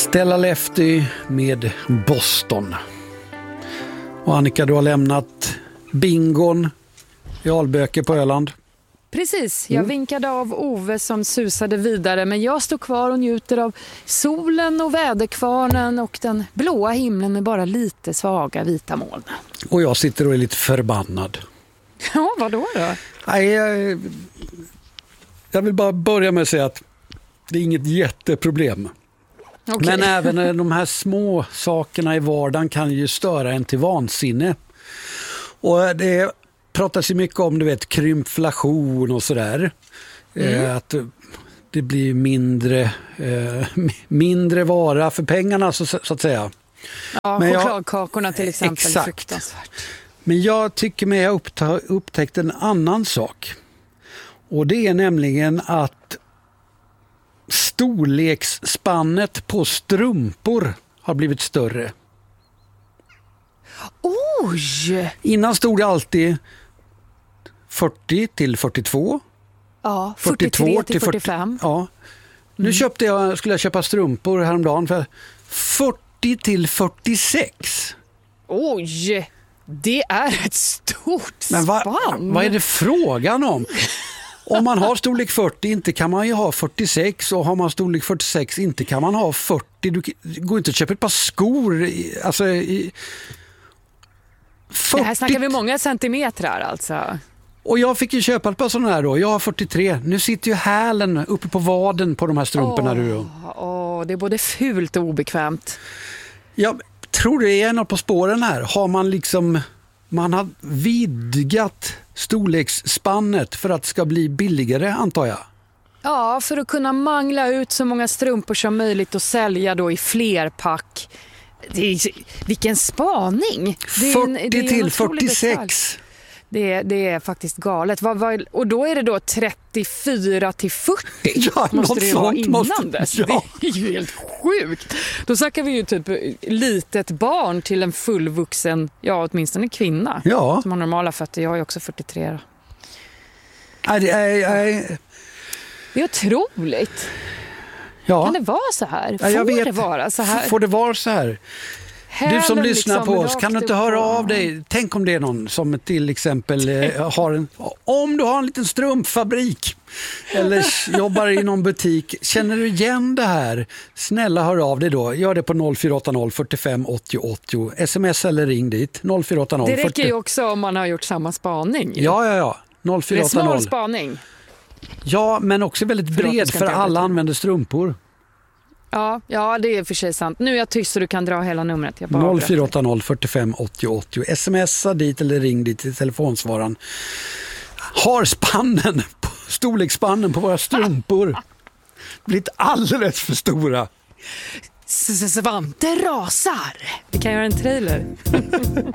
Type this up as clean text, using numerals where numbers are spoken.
Stella Lefty med Boston. Och Annika, du har lämnat bingon i Alböke på Öland. Precis, jag vinkade av Ove som susade vidare, men jag står kvar och njuter av solen och väderkvarnen och den blåa himlen med bara lite svaga vita moln. Och jag sitter och är lite förbannad. Ja, vadå då? Nej, jag vill bara börja med att säga att det är inget jätteproblem. Okay. Men även de här små sakerna i vardagen kan ju störa en till vansinne. Och det pratas ju mycket om, du vet, krympflation och sådär. Att det blir mindre vara för pengarna så att säga. Ja, men chokladkakorna till exempel. Exakt. Fruktansvärt. Men jag tycker mig ha upptäckt en annan sak. Och det är nämligen att storleksspannet på strumpor har blivit större. Oj! Innan stod det alltid 40 till 42. Ja, 43 till 45. Ja. Nu skulle jag köpa strumpor häromdagen för 40 till 46. Oj! Det är ett stort spann. Men vad är det frågan om? Om man har storlek 40 inte kan man ju ha 46, och har man storlek 46 inte kan man ha 40. Du går inte att köpa ett par skor. Alltså, 40. Det här snackar vi många centimeter alltså. Och jag fick ju köpa ett par sådana här då. Jag har 43. Nu sitter ju hälen uppe på vaden på de här strumporna. Det är både fult och obekvämt. Jag tror det är något på spåren här. Man har vidgat storleksspannet för att det ska bli billigare, antar jag. Ja, för att kunna mangla ut så många strumpor som möjligt och sälja då i flerpack. Vilken spaning! 40 till 46. Det är faktiskt galet. Och då är det då 34 till 40. Ja, måste det vara innan dess. Ja. Det är ju helt sjukt. Då snackar vi ju typ litet barn till en fullvuxen, ja åtminstone kvinna. Ja. Som har normala fötter. Jag är också 43 då. Det är otroligt. Ja. Kan det vara så här? Det vara så här? Får det vara så här? Du som lyssnar på oss, kan du inte höra av dig? Tänk om det är någon som till exempel om du har en liten strumpfabrik eller jobbar i någon butik, känner du igen det här? Snälla hör av dig då. Gör det på 0480 45 80 80. SMS eller ring dit. 0480. Det räcker ju också om man har gjort samma spaning. Ja. 0480. Det är smal spaning. Ja, men också väldigt bred för alla använder strumpor. Ja, det är för sig sant. Nu är jag tyst så du kan dra hela numret. 0480 45 80 80. Smsa dit eller ring dit till telefonsvararen. Har storleksspannen på våra strumpor blivit alldeles för stora? Svante rasar. Vi kan göra en trailer.